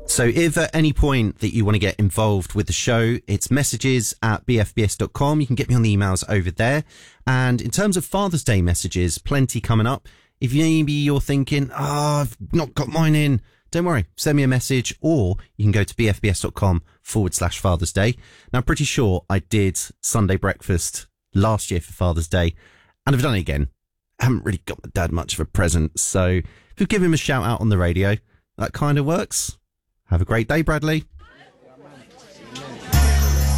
So if at any point that you want to get involved with the show, it's messages@bfbs.com. You can get me on the emails over there. And in terms of Father's Day messages, plenty coming up. If maybe you're thinking, I've not got mine in, don't worry, send me a message, or you can go to bfbs.com/Father's Day. Now, I'm pretty sure I did Sunday breakfast last year for Father's Day, and I've done it again. I haven't really got my dad much of a present, so if you give him a shout out on the radio, that kind of works. Have a great day, Bradley.